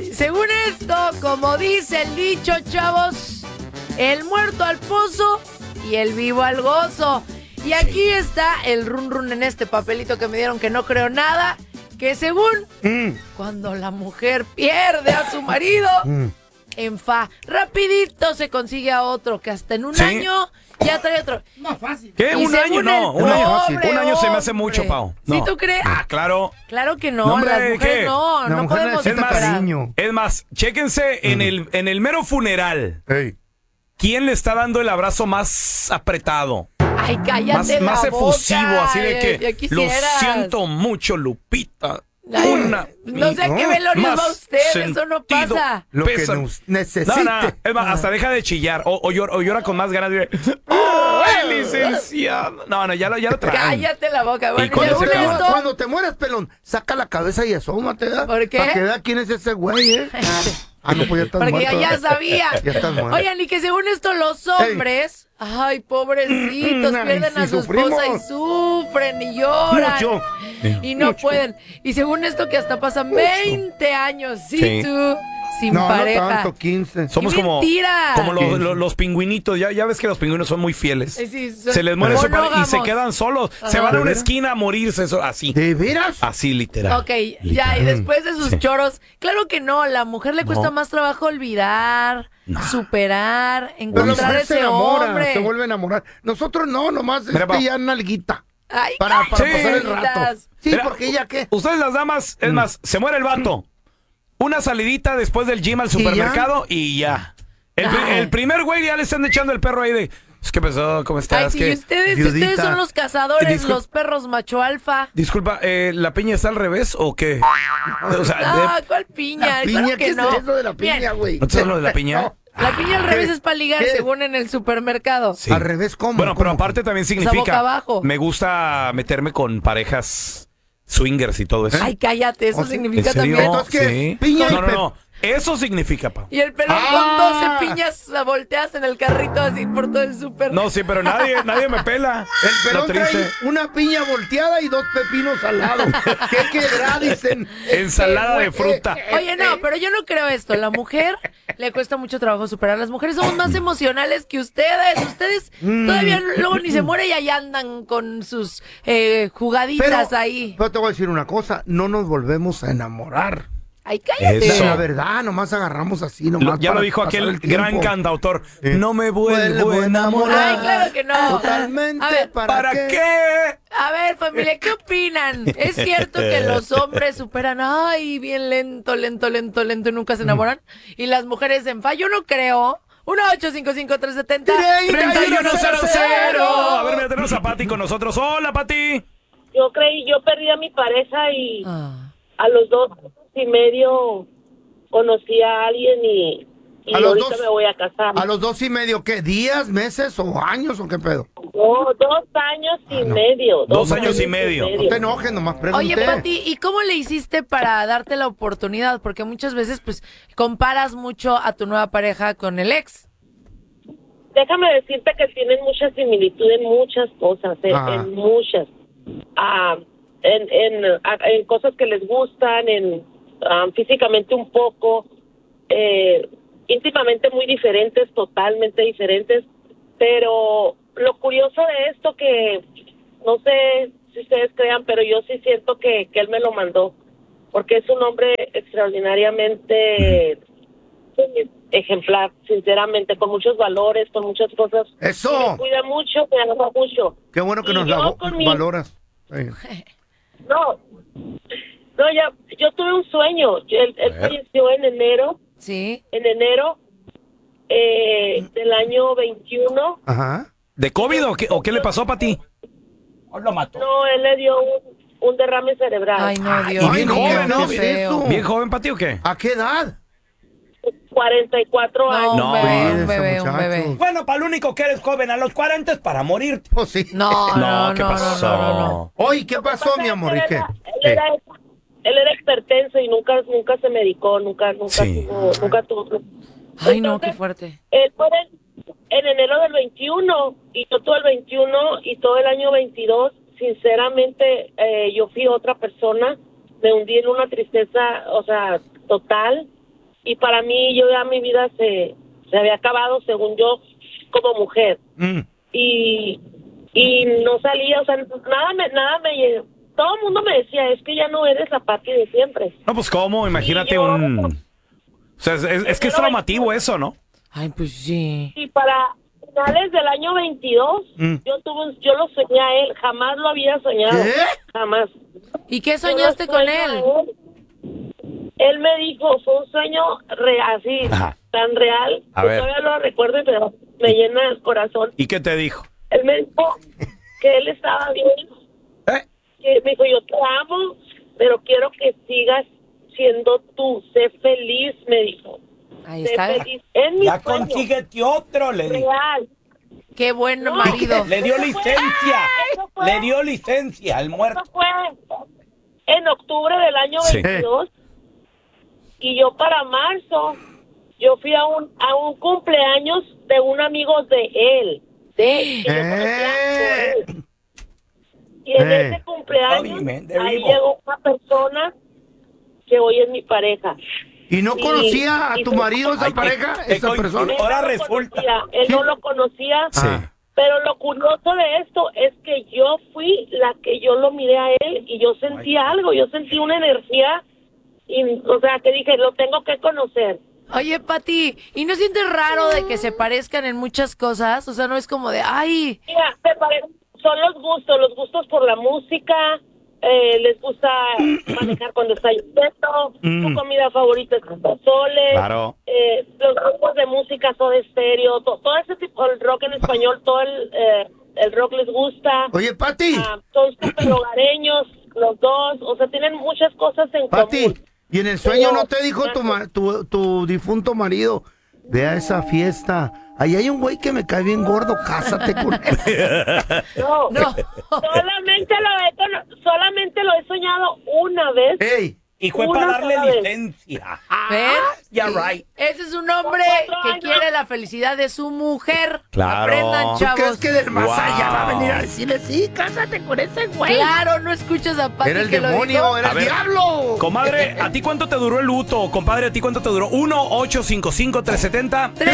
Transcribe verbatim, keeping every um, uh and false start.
Según esto, como dice el dicho, chavos, el muerto al pozo y el vivo al gozo. Y aquí sí. está el run run en este papelito que me dieron, que no creo nada, que según mm. cuando la mujer pierde a su marido, mm. en fa, rapidito se consigue a otro, que hasta en un ¿Sí? año ya trae otro. Más fácil. ¿Qué? ¿Un año? No, un año fácil. Un año se me hace mucho, Pau. No. ¿Sí tú crees? Ah, claro. Claro que no, no hombre, las mujeres ¿qué? no, la no mujer podemos es más, es más, chéquense mm. en el en el mero funeral. Hey. ¿Quién le está dando el abrazo más apretado? Ay, cállate más, la más efusivo, boca. así de que ya, lo siento mucho, Lupita. Ay, Una, no sé a qué velorio va usted, eso no pasa. Lo que nos necesite. No, no, es más, hasta deja de chillar o, o, llora, o llora con más ganas de... ¡Ay, licenciado! No, no, ya lo, ya lo traen. Cállate la boca. Bueno, cuando, se esto... cuando te mueras, pelón, saca la cabeza y asómate, ¿eh? ¿Por qué? Para que vea quién es ese güey, ¿eh? Ah, no, pues ya estás Porque muerto. ya sabía. Ya estás muerto. Oigan, y que según esto los hombres, Ey. ay, pobrecitos, Ay, pierden si a su sufrimos. esposa y sufren y lloran. Mucho. Y no Mucho. pueden. Y según esto que hasta pasan veinte años, ¿sí, sí. tú? Sin no, pareja. No, tanto, quince. Somos como, como los, los, los pingüinitos. Ya, ya ves que los pingüinos son muy fieles. Sí, se les muere su pareja y se quedan solos. Ajá. Se van a una esquina a morirse. Así. ¿De veras? Así, literal. Ok, literal. ya, y después de sus sí. choros, claro que no, la mujer le cuesta no. más trabajo olvidar, no. superar, Pero encontrar ese se enamora, hombre. Se vuelve a enamorar. Nosotros no, nomás Mira, este ya nalguita. Ay, para para sí. pasar el rato. Sí, Mira, porque ella qué. Ustedes las damas, es mm. más, se muere el vato. Una salidita después del gym al supermercado y ya. Y ya. El, el primer güey ya le están echando el perro ahí de... ¿Qué pasó? ¿Cómo estás? Ay, sí, ¿Qué? ustedes, ustedes son los cazadores, Discul- los perros macho alfa. Disculpa, eh, ¿la piña está al revés o qué? O sea, no, de... ¿cuál piña? ¿La piña? Claro ¿Qué que es no. eso de la piña, güey? ¿No te sabes lo de la piña? No. La piña al revés ¿Qué? es para ligar, ¿Qué? según en el supermercado. Sí. ¿Al revés cómo? Bueno, ¿Cómo? pero aparte también significa... O sea, boca abajo. Me gusta meterme con parejas swingers y todo eso. Ay, cállate, eso ¿Oh, significa ¿En serio? también. Entonces, ¿qué? Sí. Piña no, y no, pe- no. Eso significa, Pau. Y el pelón Ah. con doce piñas la volteas en el carrito así por todo el súper. No, sí, pero nadie, nadie me pela. El pelón Lo trae triste. una piña volteada y dos pepinos al lado. ¿Qué quedará? Dicen. Ensalada de fruta. Oye, no, pero yo no creo esto. La mujer le cuesta mucho trabajo superar. Las mujeres somos más emocionales que ustedes. Ustedes Mm. todavía luego ni se muere y ahí andan con sus eh, jugaditas Pero, ahí. pero te voy a decir una cosa. No nos volvemos a enamorar. Ay, cállate. Eso. La verdad, nomás agarramos así, nomás. Lo, ya para lo dijo pasar aquel el tiempo. gran cantautor. Eh. No me vuelvo Vuelvo a a enamorar. Ay, claro que no. Totalmente. A ver, ¿Para, ¿Para qué? qué? A ver, familia, ¿qué opinan? ¿Es cierto que los hombres superan, ay, bien lento, lento, lento, lento y nunca se enamoran? Y las mujeres en fa, yo no creo. uno ocho cinco cinco tres siete cero treinta y uno cero cero. A ver, mira, tenemos a Pati con nosotros. Hola, Pati. Yo creí, yo perdí a mi pareja y Ah. a los dos y medio conocí a alguien y, y A los ahorita dos- me voy a casar. ¿A los dos y medio qué? ¿Días, meses o años o qué pedo? No, dos años y Ah, no. medio. Dos años y medio. No te enojes, nomás pregunté. Oye, Pati, ¿y cómo le hiciste para darte la oportunidad? Porque muchas veces, pues, comparas mucho a tu nueva pareja con el ex. Déjame decirte que tienen mucha similitud en muchas cosas, eh, Ajá. en muchas. Ah, en, en, ah, en cosas que les gustan, en ah, físicamente un poco, eh, íntimamente muy diferentes, totalmente diferentes. Pero lo curioso de esto que, no sé si ustedes crean, pero yo sí siento que, que él me lo mandó. Porque es un hombre extraordinariamente... eh, ejemplar, sinceramente, con muchos valores, con muchas cosas. ¡Eso! Me cuida mucho, me ama mucho. Qué bueno que Y nos yo la con mi- valoras. Sí. No, no, ya, yo tuve un sueño. Yo- él él ver. falleció en enero, Sí. en enero eh, del año veintiuno. Ajá. ¿De COVID o qué, o qué le pasó, Pati? ¿O lo mató? No, él le dio un, un derrame cerebral. Ay, no, Dios y bien mío, joven, ¿no? qué ¿Qué es feo. eso? ¿Bien joven, Pati, o qué? ¿A qué edad? cuarenta y cuatro No, años. un No, bebé, un cuídense, bebé, un muchachos. bebé. Bueno, para lo único que eres joven a los cuarenta es para morirte. Pues sí. No, no, no, ¿qué no, pasó? no, no, no. Oye, ¿qué pasó, mi amor? ¿Y Él qué? era, él, era, él era hipertenso y nunca nunca se medicó, nunca nunca Sí. tuvo, nunca tuvo. Ay, no, Entonces, qué fuerte. Él fue en, en enero del veintiuno y yo tuve el veintiuno y todo el año veintidós, sinceramente, eh, yo fui otra persona, me hundí en una tristeza, o sea, total. y para mí yo ya mi vida se, se había acabado según yo como mujer. Mm. Y, y no salía, o sea, nada me, nada me, todo el mundo me decía, es que ya no eres la Pati de siempre. No, pues cómo, imagínate yo- un... O sea, es, es- es que es traumativo eso, ¿no? Ay, pues sí. Y para finales del año veintidós, Mm. yo tuve, un- yo lo soñé a él, jamás lo había soñado, ¿Qué? jamás. ¿Y qué Yo soñaste lo con sueño él? a él. Él me dijo, fue un sueño real, así, Ajá. tan real, A que ver. todavía lo recuerdo y pero me llena el corazón. ¿Y qué te dijo? Él me dijo que él estaba bien, ¿Eh? que me dijo, yo te amo, pero quiero que sigas siendo tú, sé feliz, me dijo. Ahí Sé está. feliz. En mi Ya sueño, consíguete otro, le dijo. real. Qué buen No, marido. Le dio licencia. Eso fue- Le dio licencia al muerto. Eso fue en octubre del año Sí. veintidós y yo para marzo yo fui a un a un cumpleaños de un amigo de él, de él, que yo conocía de él. Y en Eh. ese cumpleaños Oye, man, de ahí vivo. llegó una persona que hoy es mi pareja. ¿Y no Y- conocía a y tu fue- marido, esa Ay, pareja, qué- esa qué persona? coincidencia. Ahora Él no lo resulta. conocía, él no lo conocía. Sí. Pero lo curioso de esto es que yo fui la que yo lo miré a él y yo sentí algo, yo sentí una energía, y, o sea, que dije, lo tengo que conocer. Oye, Pati, ¿y no sientes raro de que se parezcan en muchas cosas? O sea, no es como de, ay, Mira, te pare- son los gustos, los gustos por la música, eh, les gusta manejar cuando está lloviendo, su comida favorita es los pozoles, Claro. eh, los grupos de música, Soda Stereo, to- todo ese tipo, el rock en español, todo el, eh, el rock les gusta. Oye, Pati, Ah, son súper hogareños los dos, o sea, tienen muchas cosas en Pati, común. ¿y en el sueño Pero- no te dijo tu, ma- tu, tu difunto marido, ve a esa fiesta, ahí hay un güey que me cae bien gordo, cásate con él? No, no. solamente lo he cono- solamente lo he soñado una vez. Ey, Y fue Una para darle sola vez. licencia. ¿ven? Ya, right. Ese es un hombre Cuatro que años. quiere la felicidad de su mujer. Claro. Aprendan, ¿Tú ¿tú crees chavos. que del más Wow. allá va a venir a decirle, sí, cásate con ese güey? Claro, no escuchas a Pati Era el que lo demonio, dijo. era A el ver, diablo. Comadre, ¿a ti cuánto te duró el luto? Compadre, ¿a ti cuánto te duró? uno ocho cinco cinco tres siete cero